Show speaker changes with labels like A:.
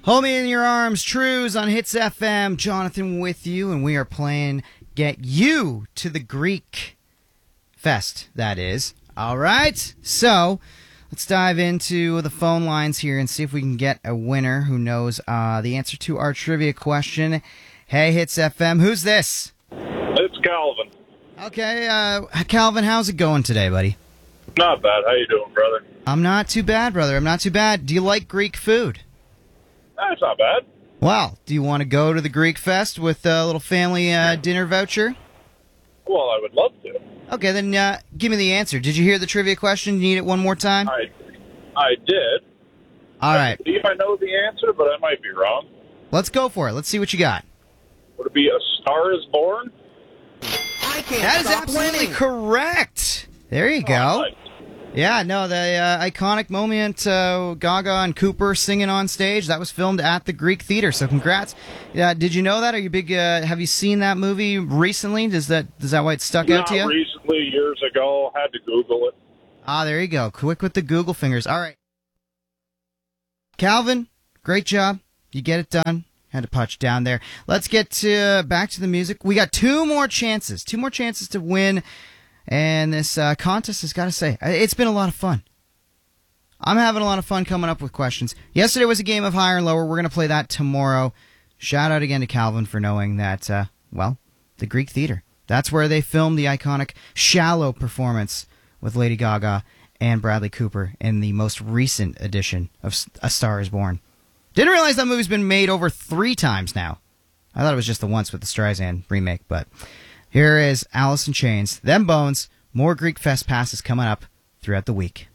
A: Hold Me in Your Arms, Trues on Hits FM. Jonathan with you, and we are playing Get You to the Greek Fest, that is. All right, so let's dive into the phone lines here and see if we can get a winner who knows the answer to our trivia question. Hey, Hits FM, who's this?
B: It's Calvin.
A: Okay, Calvin, how's it going today, buddy?
B: Not bad. How you doing, brother?
A: I'm not too bad, brother. I'm not too bad. Do you like Greek food?
B: It's not bad.
A: Well, do you want to go to the Greek Fest with a little family dinner voucher?
B: Well, I would love to.
A: Okay, then give me the answer. Did you hear the trivia question? You need it one more time?
B: I did.
A: All right.
B: I believe I know the answer, but I might be wrong.
A: Let's go for it. Let's see what you got.
B: Would it be A Star is Born?
A: That is absolutely correct. There you go.
B: Nice.
A: Yeah, no, the iconic moment, Gaga and Cooper singing on stage, that was filmed at the Greek Theater, so congrats. Did you know that? Are you big, have you seen that movie recently? Is that why it stuck out to you?
B: Not recently, years ago. Had to Google it.
A: Ah, there you go. Quick with the Google fingers. All right. Calvin, great job. You get it done. Had to punch down there. Let's get back to the music. We got two more chances to win. And this contest has got to say, it's been a lot of fun. I'm having a lot of fun coming up with questions. Yesterday was a game of higher and lower. We're going to play that tomorrow. Shout out again to Calvin for knowing that, the Greek Theater. That's where they filmed the iconic Shallow performance with Lady Gaga and Bradley Cooper in the most recent edition of A Star is Born. Didn't realize that movie's been made over 3 times now. I thought it was just the once with the Streisand remake, but... Here is Alice in Chains, Them Bones, more Greek Fest passes coming up throughout the week.